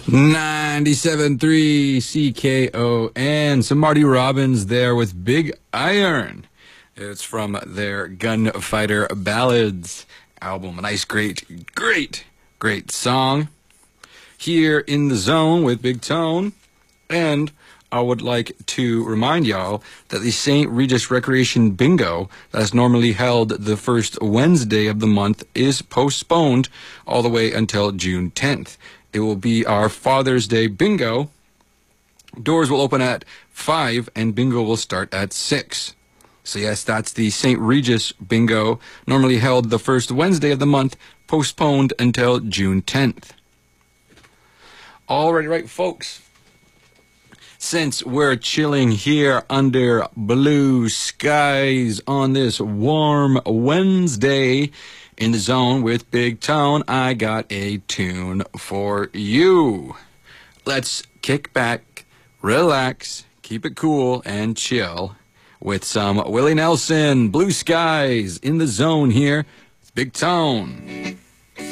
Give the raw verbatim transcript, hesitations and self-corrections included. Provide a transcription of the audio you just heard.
ninety-seven point three C K O N. Some Marty Robbins there with Big Iron. It's from their Gunfighter Ballads album. A nice, great, great, great song. Here in the zone with Big Tone. And I would like to remind y'all that the Saint Regis Recreation Bingo that's normally held the first Wednesday of the month is postponed all the way until June tenth. It will be our Father's Day Bingo. Doors will open at five and bingo will start at six. So yes, that's the Saint Regis Bingo, normally held the first Wednesday of the month, postponed until June tenth. Alrighty, right, folks. Since we're chilling here under blue skies on this warm Wednesday in the zone with Big Tone, I got a tune for you. Let's kick back, relax, keep it cool, and chill with some Willie Nelson, Blue Skies in the zone here with Big Tone.